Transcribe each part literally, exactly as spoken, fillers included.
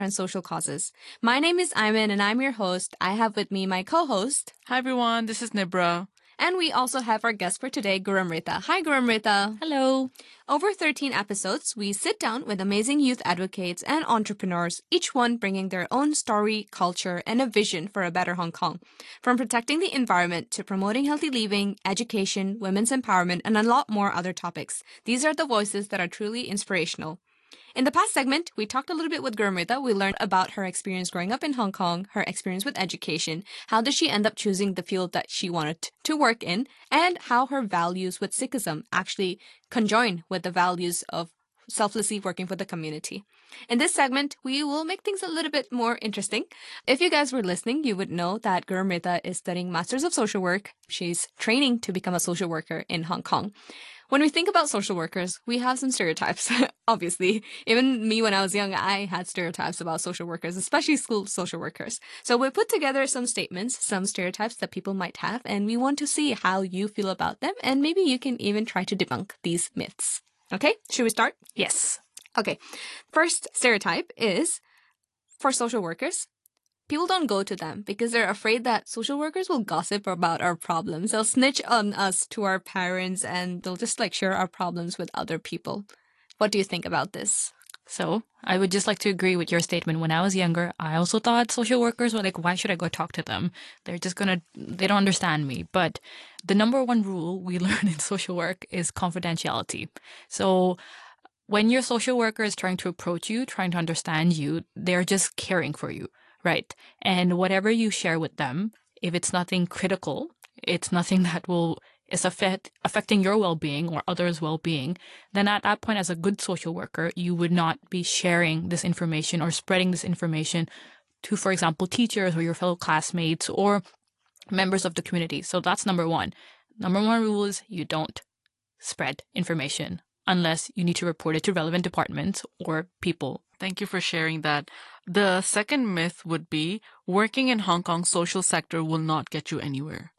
and social causes. My name is Ayman and I'm your host. I have with me my co-host. Hi everyone, this is Nibra. And we also have our guest for today, Gurumrita. Hi Gurumrita. Hello. Over thirteen episodes, we sit down with amazing youth advocates and entrepreneurs, each one bringing their own story, culture, and a vision for a better Hong Kong. From protecting the environment to promoting healthy living, education, women's empowerment, and a lot more other topics. These are the voices that are truly inspirational. In the past segment, we talked a little bit with Gurumrita. We learned about her experience growing up in Hong Kong, her experience with education, how did she end up choosing the field that she wanted to work in, and how her values with Sikhism actually conjoin with the values of selflessly working for the community. In this segment, we will make things a little bit more interesting. If you guys were listening, you would know that Gurumrita is studying Masters of Social Work. She's training to become a social worker in Hong Kong. When we think about social workers, we have some stereotypes, obviously. Even me when I was young, I had stereotypes about social workers, especially school social workers. So we put together some statements, some stereotypes that people might have, and we want to see how you feel about them, and maybe you can even try to debunk these myths. Okay, should we start? Yes. Okay, first stereotype is, for social workers, people don't go to them because they're afraid that social workers will gossip about our problems. They'll snitch on us to our parents and they'll just like share our problems with other people. What do you think about this? So I would just like to agree with your statement. When I was younger, I also thought social workers were like, why should I go talk to them? They're just going to, they don't understand me. But the number one rule we learn in social work is confidentiality. So when your social worker is trying to approach you, trying to understand you, they're just caring for you. Right. And whatever you share with them, if it's nothing critical, it's nothing that will is affect, affecting your well-being or others' well-being, then at that point, as a good social worker, you would not be sharing this information or spreading this information to, for example, teachers or your fellow classmates or members of the community. So that's number one. Number one rule is you don't spread information unless you need to report it to relevant departments or people. Thank you for sharing that. The second myth would be working in Hong Kong's social sector will not get you anywhere.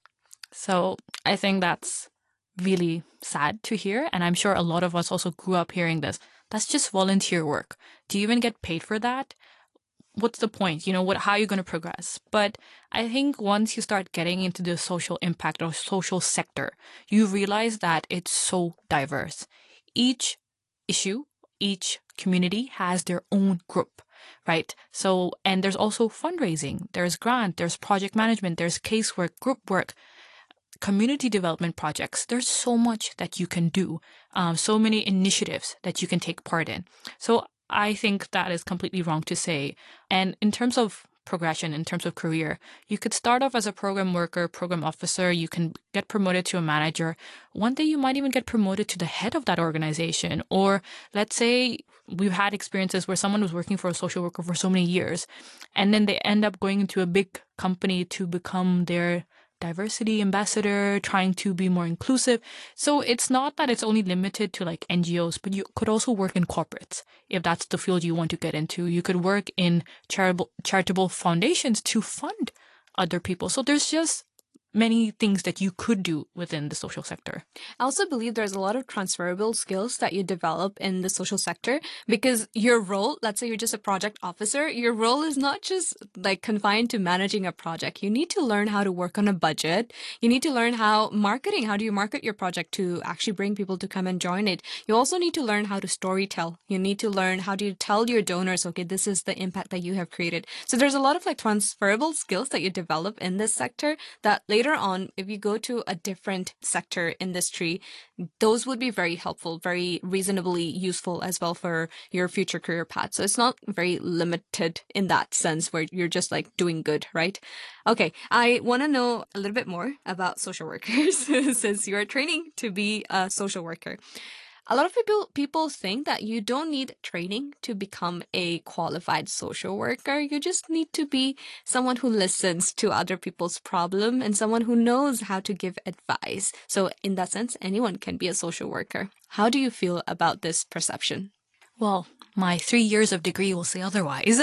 So I think that's really sad to hear. And I'm sure a lot of us also grew up hearing this. That's just volunteer work. Do you even get paid for that? What's the point? You know, what, how are you going to progress? But I think once you start getting into the social impact or social sector, you realize that it's so diverse. Each issue, each community has their own group, right? So, and there's also fundraising, there's grant, there's project management, there's casework, group work, community development projects. There's so much that you can do, um, so many initiatives that you can take part in. So I think that is completely wrong to say. And in terms of progression, in terms of career, you could start off as a program worker, program officer. You can get promoted to a manager. One day you might even get promoted to the head of that organization. Or let's say we've had experiences where someone was working for a social worker for so many years, and then they end up going into a big company to become their diversity ambassador, trying to be more inclusive. So it's not that it's only limited to like N G Os, but you could also work in corporates if that's the field you want to get into. You could work in charitable charitable foundations to fund other people. So there's just many things that you could do within the social sector. I also believe there's a lot of transferable skills that you develop in the social sector because your role, let's say you're just a project officer, your role is not just like confined to managing a project. You need to learn how to work on a budget. You need to learn how marketing, how do you market your project to actually bring people to come and join it. You also need to learn how to story tell. You need to learn how to tell your donors, okay, this is the impact that you have created. So there's a lot of like transferable skills that you develop in this sector that later Later on, if you go to a different sector industry, those would be very helpful, very reasonably useful as well for your future career path. So it's not very limited in that sense where you're just like doing good, right? Okay, I want to know a little bit more about social workers since you're training to be a social worker. A lot of people people think that you don't need training to become a qualified social worker. You just need to be someone who listens to other people's problem and someone who knows how to give advice. So in that sense, anyone can be a social worker. How do you feel about this perception? Well, my three years of degree will say otherwise.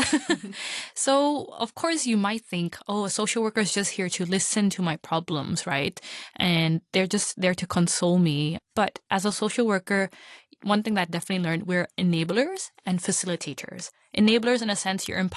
So, of course, you might think, oh, a social worker is just here to listen to my problems, right? And they're just there to console me. But as a social worker, one thing that I definitely learned, we're enablers and facilitators. enablers, in a sense, you're